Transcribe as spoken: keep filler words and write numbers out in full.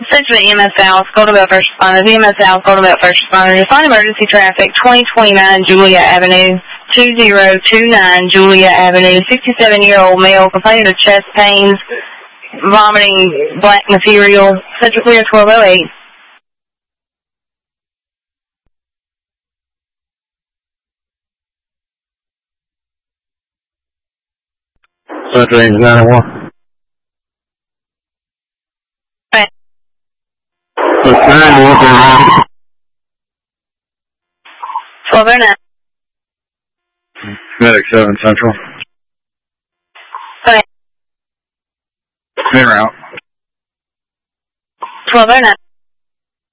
Central E M S South, Golden Belt First Responders, E M S South, Golden Belt First Responders. Respond emergency traffic, twenty twenty-nine Julia Avenue, two zero two nine Julia Avenue. sixty-seven-year-old male complaining of chest pains, vomiting black material. Central Clear twelve oh eight. Central Range nine one. Right. twelve oh nine. Medic seven Central. Right. In route. twelve oh nine.